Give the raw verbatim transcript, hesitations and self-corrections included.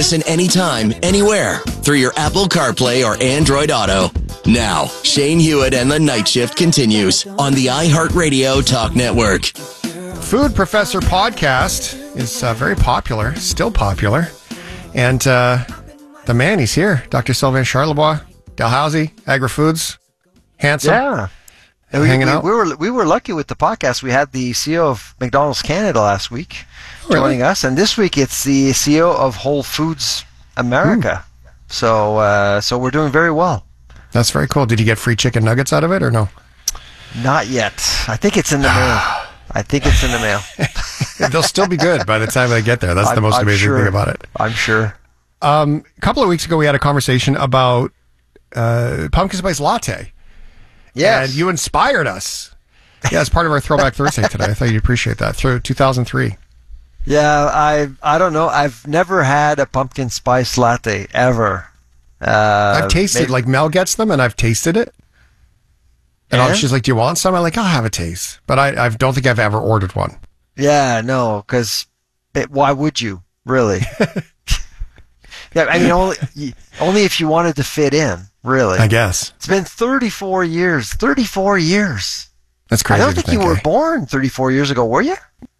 listen anytime, anywhere through your Apple CarPlay or Android Auto. Now, Shane Hewitt and the Night Shift continues on the iHeartRadio Talk Network. Food Professor podcast is uh, very popular, still popular. And uh, the man, he's here. Doctor Sylvain Charlebois, Dalhousie, Agri-Foods, handsome. Yeah. And we, hanging we, out. we were we were lucky with the podcast. We had the C E O of McDonald's Canada last week Really? joining us, and this week it's the C E O of Whole Foods America. So uh, so we're doing very well. That's very cool. Did you get free chicken nuggets out of it or no? Not yet. I think it's in the mail. I think it's in the mail. They'll still be good by the time they get there. That's I'm, the most I'm amazing sure. thing about it. I'm sure. Um, a couple of weeks ago, we had a conversation about uh, pumpkin spice latte. Yes. And you inspired us. Yeah, it's part of our Throwback Thursday today. I thought you'd appreciate that. Through two thousand three. Yeah, I I don't know. I've never had a pumpkin spice latte ever. Uh, I've tasted, maybe- like Mel gets them, and I've tasted it. And, And? she's like, do you want some? I'm like, I'll have a taste. But I, I don't think I've ever ordered one. Yeah, no, because why would you, really? Yeah, I mean, only only if you wanted to fit in, really. I guess. It's been thirty-four years. thirty-four years. That's crazy. I don't to think you eh? were born thirty-four years ago, were you?